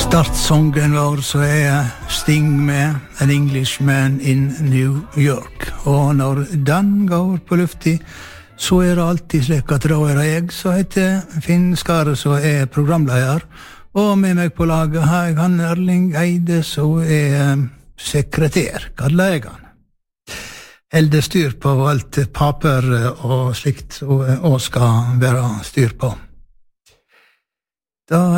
Startsången vår så Sting med An Englishman in New York. Og når den går på lufti, så det alltid slik at da det jeg som heter Finn Skare, som programleder. Og med meg på laget har jeg han Erling Eide, som sekretær, kallar jeg han. Helde styr på alt paper og slikt, og skal være styr på. Da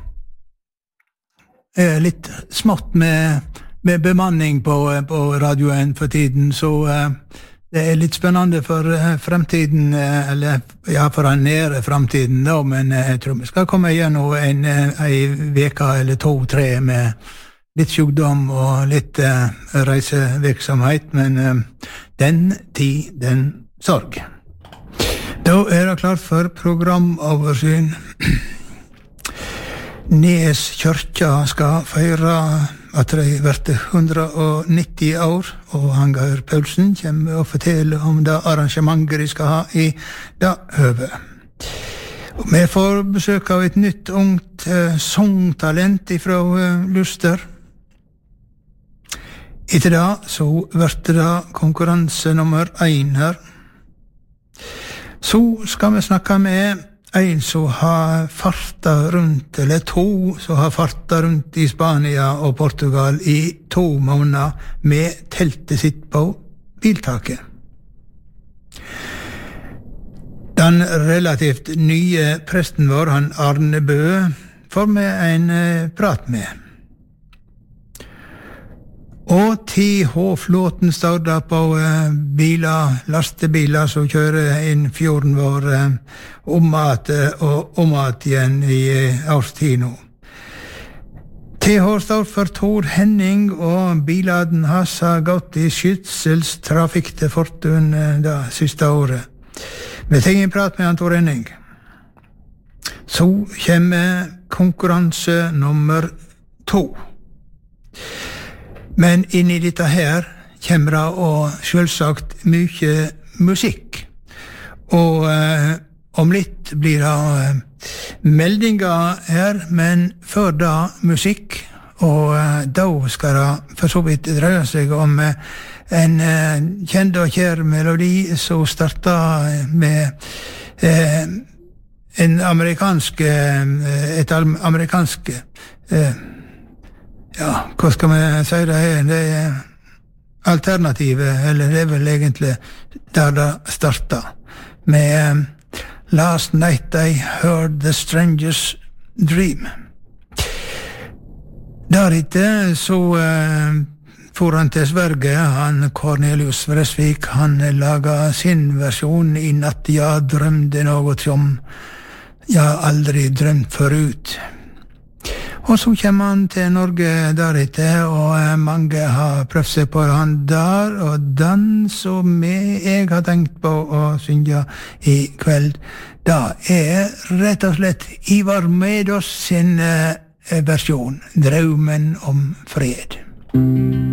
litt smått med bemanning på radioen for tiden, så det litt spennende for fremtiden, eller ja, for en nære fremtiden da, men jeg tror vi skal komme igjennom en veka eller 2-3 med litt sjukdom og litt reisevirksomhet, men den tid, den sorg. Da det klart for programoversyn. Nes kyrkja skal feire at de vært 190 år, og Hangaur Paulsen kommer og forteller om det arrangementet de skal ha i det høve. Og vi får besøk av et nytt ungt songtalent fra Luster. Etter det så vært det konkurranse nummer 1 her. Så skal vi snakke med en som har farta rundt, eller 2 som har farta rundt i Spania og Portugal i 2 måneder med teltet sitt på biltaket. Den relativt nye presten vår, han Arne Bø, får vi en prat med. Og TH-flåten står da på lastebiler som kjører inn fjorden vår om at igjen i årstid nå. TH står for Tor Henning, og biladen hans har gått i skytselstrafikk til Fortun det siste året. Vi tenker en prat med han Tor Henning. Så kommer konkurranse nummer 2. Men inn i dette her kommer det og selvsagt mye musikk. Og om litt blir det meldinger her, men før da musikk. Og da skal det for så vidt dreie seg om en kjent og kjær melodi som starter med et amerikansk ja, hva skal vi si det her? Det alternativet, eller det vel egentlig der det startet. Med Last Night I Heard the Stranger's Dream. Deretter så for han til Sverige, han Cornelius Vresvik, han laget sin versjon i natt. Jeg drømte noe som jeg aldri drømt forut. Og så kommer han til Norge deretter, og mange har prøvd seg på han der, og den som jeg har tenkt på å synge i kveld, da rett og slett Ivar Medås sin versjon, Drømmen om fred.